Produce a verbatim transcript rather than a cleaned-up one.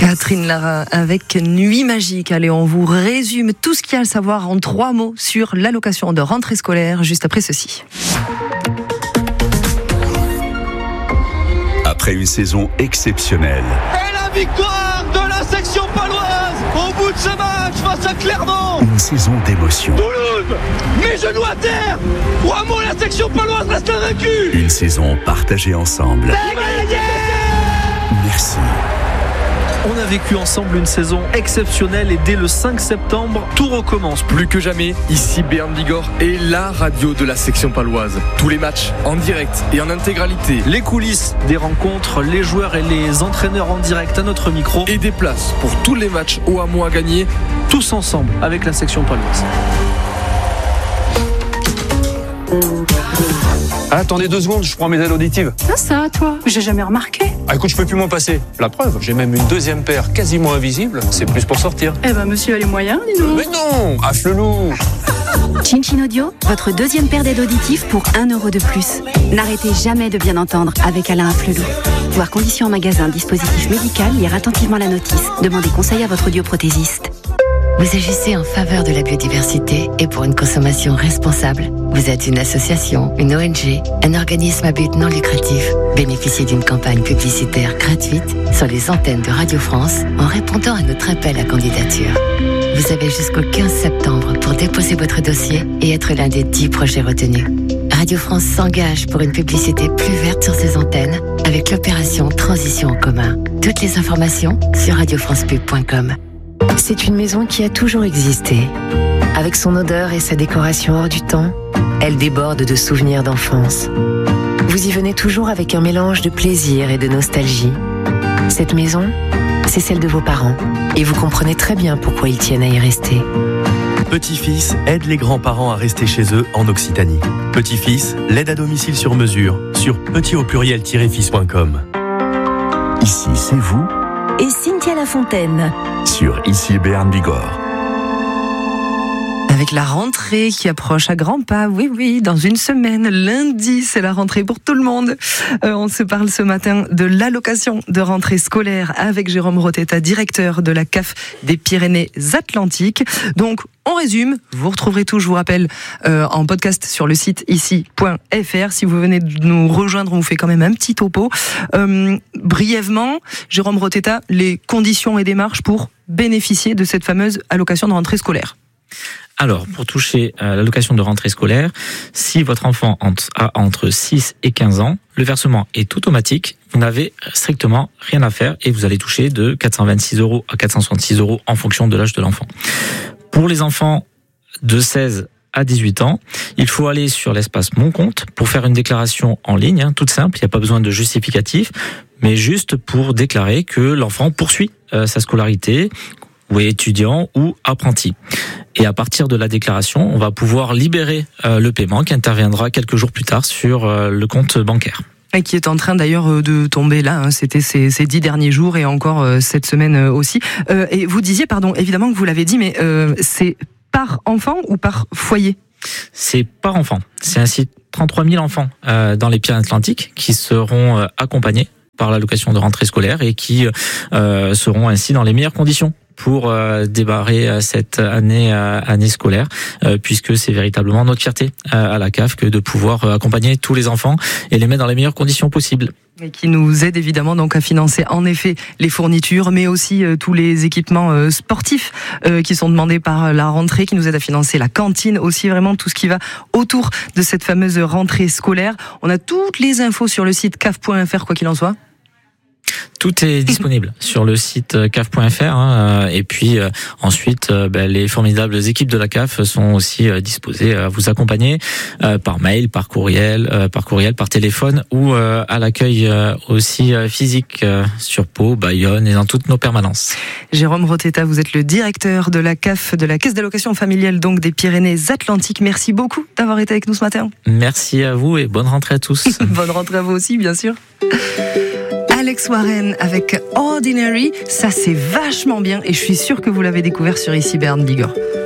Catherine Lara avec Nuit Magique. Allez, on vous résume tout ce qu'il y a à savoir en trois mots sur l'allocation de rentrée scolaire, juste après ceci. Après une saison exceptionnelle. Et la victoire de la section paloise au bout de ce match face à Clermont. Une saison d'émotion. Toulouse, mes genoux à terre. Trois mots, la section paloise reste invaincue. Une saison partagée ensemble. Merci. On a vécu ensemble une saison exceptionnelle et dès le cinq septembre, tout recommence. Plus que jamais, ici Béarn Bigorre est la radio de la section paloise. Tous les matchs en direct et en intégralité. Les coulisses des rencontres, les joueurs et les entraîneurs en direct à notre micro. Et des places pour tous les matchs au hameau à gagner. Tous ensemble avec la section paloise. Ah, attendez deux secondes, je prends mes aides auditives. Ah ça, toi, j'ai jamais remarqué. Ah écoute, je peux plus m'en passer. La preuve, j'ai même une deuxième paire quasiment invisible. C'est plus pour sortir. Eh ben, monsieur a les moyens, dis donc. Mais non, affle-loup. Chin Chin Audio, votre deuxième paire d'aides auditives pour un euro de plus. N'arrêtez jamais de bien entendre avec Alain Afflelou. Voir conditions en magasin, dispositif médical, lire attentivement la notice. Demandez conseil à votre audioprothésiste. Vous agissez en faveur de la biodiversité et pour une consommation responsable. Vous êtes une association, une O N G, un organisme à but non lucratif. Bénéficiez d'une campagne publicitaire gratuite sur les antennes de Radio France en répondant à notre appel à candidature. Vous avez jusqu'au quinze septembre pour déposer votre dossier et être l'un des dix projets retenus. Radio France s'engage pour une publicité plus verte sur ses antennes avec l'opération Transition en commun. Toutes les informations sur radio france pub point com. C'est une maison qui a toujours existé. Avec son odeur et sa décoration hors du temps, elle déborde de souvenirs d'enfance. Vous y venez toujours avec un mélange de plaisir et de nostalgie. Cette maison, c'est celle de vos parents. Et vous comprenez très bien pourquoi ils tiennent à y rester. Petit-fils aide les grands-parents à rester chez eux en Occitanie. Petit-fils, l'aide à domicile sur mesure sur petit au pluriel tiret fils point com. Ici, c'est vous. Et Cynthia Lafontaine. Sur Ici Béarn Bigorre. Avec la rentrée qui approche à grands pas, oui, oui, dans une semaine, lundi, c'est la rentrée pour tout le monde. Euh, on se parle ce matin de l'allocation de rentrée scolaire avec Jérôme Roteta, directeur de la C A F des Pyrénées-Atlantiques. Donc, on résume, vous retrouverez tout, je vous rappelle, euh, en podcast sur le site ici point f r. Si vous venez de nous rejoindre, on vous fait quand même un petit topo. Euh, brièvement, Jérôme Roteta, les conditions et démarches pour bénéficier de cette fameuse allocation de rentrée scolaire. Alors, pour toucher à l'allocation de rentrée scolaire, si votre enfant a entre six et quinze ans, le versement est automatique, vous n'avez strictement rien à faire et vous allez toucher de quatre cent vingt-six euros à quatre cent soixante-six euros en fonction de l'âge de l'enfant. Pour les enfants de seize à dix-huit ans, il faut aller sur l'espace Mon Compte pour faire une déclaration en ligne, hein, toute simple, il n'y a pas besoin de justificatif, mais juste pour déclarer que l'enfant poursuit euh, sa scolarité, ou est étudiant ou apprenti. Et à partir de la déclaration, on va pouvoir libérer euh, le paiement qui interviendra quelques jours plus tard sur euh, le compte bancaire. Et qui est en train d'ailleurs de tomber là, hein. C'était ces, ces dix derniers jours et encore euh, cette semaine aussi. Euh, et vous disiez, pardon, évidemment que vous l'avez dit, mais euh, c'est par enfant ou par foyer ? C'est par enfant. C'est ainsi trente-trois mille enfants euh, dans les Pyrénées-Atlantiques qui seront euh, accompagnés par l'allocation de rentrée scolaire et qui euh, seront ainsi dans les meilleures conditions pour euh, démarrer cette année euh, année scolaire, euh, puisque c'est véritablement notre fierté euh, à la C A F que de pouvoir euh, accompagner tous les enfants et les mettre dans les meilleures conditions possibles. Et qui nous aide évidemment donc à financer en effet les fournitures, mais aussi euh, tous les équipements euh, sportifs euh, qui sont demandés par la rentrée, qui nous aide à financer la cantine aussi, vraiment tout ce qui va autour de cette fameuse rentrée scolaire. On a toutes les infos sur le site c a f point f r quoi qu'il en soit. Tout est disponible sur le site c a f point f r hein, et puis euh, ensuite euh, ben, les formidables équipes de la C A F sont aussi euh, disposées à vous accompagner euh, par mail, par courriel, euh, par courriel, par téléphone ou euh, à l'accueil euh, aussi euh, physique euh, sur Pau, Bayonne et dans toutes nos permanences. Jérôme Roteta, vous êtes le directeur de la C A F, de la Caisse d'allocation familiale donc des Pyrénées-Atlantiques. Merci beaucoup d'avoir été avec nous ce matin. Merci à vous et bonne rentrée à tous. Bonne rentrée à vous aussi, bien sûr. Alex Warren avec Ordinary, ça c'est vachement bien et je suis sûre que vous l'avez découvert sur Ici Béarn Bigorre.